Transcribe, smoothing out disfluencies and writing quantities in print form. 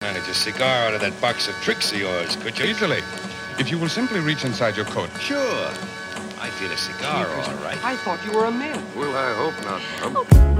Manage a cigar out of that box of tricks of yours, could you? Easily. If you will simply reach inside your coat. Sure. I feel a cigar, all right. I thought you were a man. Well, I hope not, Bub.